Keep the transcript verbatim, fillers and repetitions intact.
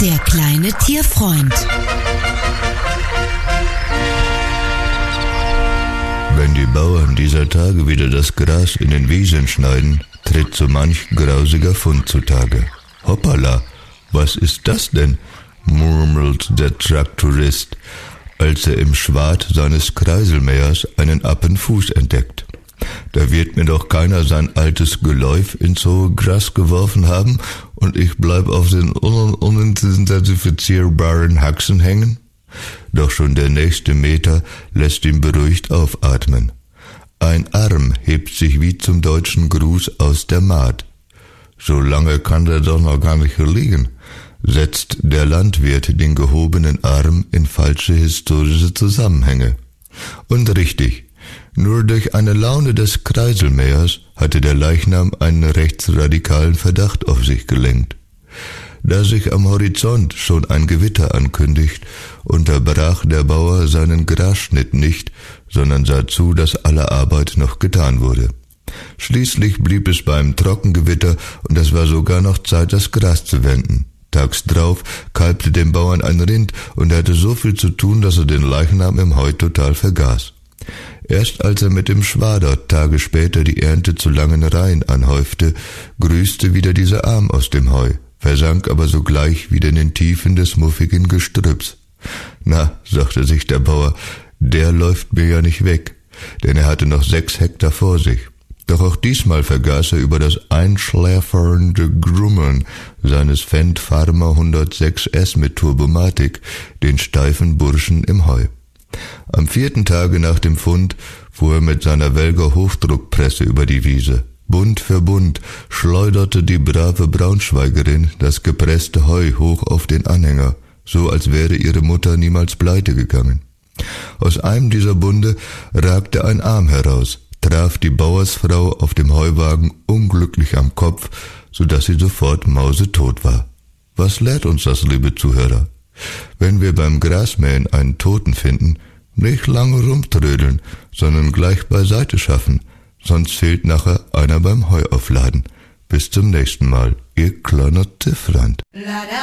Der kleine Tierfreund. Wenn die Bauern dieser Tage wieder das Gras in den Wiesen schneiden, tritt so manch grausiger Fund zutage. Hoppala, was ist das denn? Murmelt der Traktorist, als er im Schwad seines Kreiselmähers einen Appenfuß entdeckt. Da wird mir doch keiner sein altes Geläuf ins hohe Gras geworfen haben und ich bleib auf den un- unidentifizierbaren Haxen hängen? Doch schon der nächste Meter lässt ihn beruhigt aufatmen. Ein Arm hebt sich wie zum deutschen Gruß aus der Maat. So lange kann der doch noch gar nicht hier liegen, setzt der Landwirt den gehobenen Arm in falsche historische Zusammenhänge. Und richtig, nur durch eine Laune des Kreiselmähers hatte der Leichnam einen rechtsradikalen Verdacht auf sich gelenkt. Da sich am Horizont schon ein Gewitter ankündigt, unterbrach der Bauer seinen Grasschnitt nicht, sondern sah zu, dass alle Arbeit noch getan wurde. Schließlich blieb es beim Trockengewitter und es war sogar noch Zeit, das Gras zu wenden. Tags drauf kalbte dem Bauern ein Rind und er hatte so viel zu tun, dass er den Leichnam im Heu total vergaß. Erst als er mit dem Schwader Tage später die Ernte zu langen Reihen anhäufte, grüßte wieder dieser Arm aus dem Heu, versank aber sogleich wieder in den Tiefen des muffigen Gestrüpps. Na, sagte sich der Bauer, der läuft mir ja nicht weg, denn er hatte noch sechs Hektar vor sich. Doch auch diesmal vergaß er über das einschläfernde Grummeln seines Fendt Pharma hundertsechs S mit Turbomatik, den steifen Burschen im Heu. Am vierten Tage nach dem Fund fuhr er mit seiner Welger Hochdruckpresse über die Wiese. Bund für Bund schleuderte die brave Braunschweigerin das gepresste Heu hoch auf den Anhänger, so als wäre ihre Mutter niemals pleite gegangen. Aus einem dieser Bunde ragte ein Arm heraus, traf die Bauersfrau auf dem Heuwagen unglücklich am Kopf, so dass sie sofort mausetot war. Was lehrt uns das, liebe Zuhörer? Wenn wir beim Grasmähen einen Toten finden, nicht lange rumtrödeln, sondern gleich beiseite schaffen, sonst fehlt nachher einer beim Heuaufladen. Bis zum nächsten Mal, ihr kleiner Tiffland.